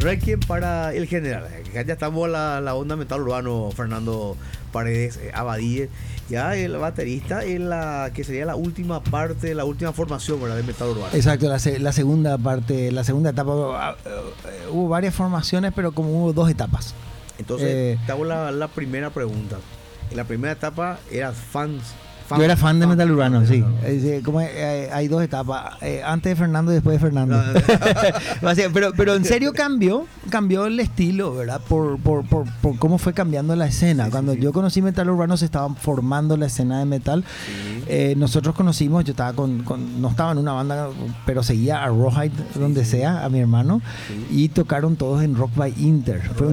Requiem para el general. Ya estamos la onda metal urbano, Fernando Paredes Abadie. Ya el baterista en la que sería la última parte, la última formación, ¿verdad?, de metal urbano. Exacto, la segunda parte, la segunda etapa. Hubo varias formaciones, pero como hubo dos etapas. Entonces, te hago la primera pregunta. En la primera etapa eras yo era fan de metal urbano, sí. Hay dos etapas, antes de Fernando y después de Fernando. pero en serio cambió el estilo, ¿verdad? Por cómo fue cambiando la escena. Cuando yo conocí metal urbano se estaba formando la escena de metal. Nosotros conocimos, yo estaba no estaba en una banda, pero seguía a Rawhide donde sea, a mi hermano, y tocaron todos en Rock by Inter. Fue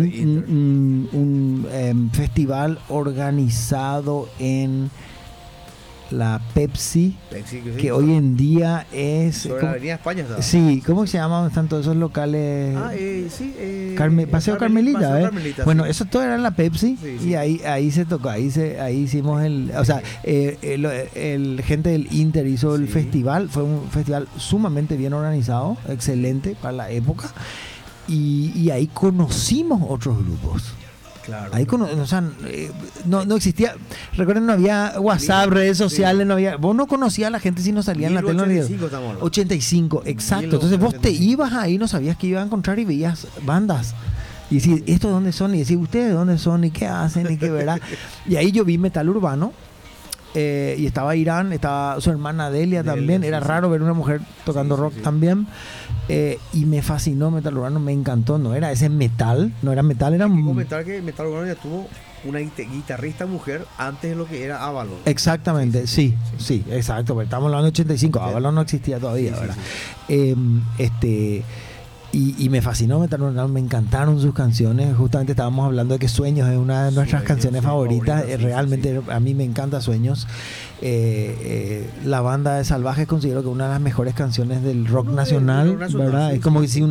un festival organizado en la Pepsi, que hoy en día es sobre la Avenida España, ¿sabes? Sí, ¿cómo se llaman? Están todos esos locales. Paseo Carmelita, bueno, sí. Eso todo era en la Pepsi, y ahí se tocó, ahí hicimos el gente del Inter hizo el festival. Fue un festival sumamente bien organizado, excelente para la época, y ahí conocimos otros grupos. Claro. Ahí no existía, recuerden, no había WhatsApp, redes sociales, no había, vos no conocías a la gente si no salía en la tele. 85, exacto. Entonces vos te ibas ahí, no sabías que ibas a encontrar y veías bandas. Y decís, ¿estos dónde son? Y decís, ¿ustedes dónde son? ¿Y qué hacen? ¿Y qué verá? Y ahí yo vi metal urbano. Y estaba Irán, estaba su hermana Delia también. Era raro ver una mujer tocando rock también. Y me fascinó metal urbano, me encantó. No era ese metal, no era metal, era... Hay que comentar que metal urbano ya tuvo una guitarrista mujer antes de lo que era Avalon. Exactamente, sí, exacto. Pero estamos hablando de 85, Avalon no existía todavía, ¿verdad? Y me fascinó metal urbano, me encantaron sus canciones. Justamente estábamos hablando de que Sueños es una de nuestras canciones favoritas. Realmente a mí me encanta Sueños. La banda de Salvajes considero que una de las mejores canciones del rock nacional, ¿verdad? Es como que si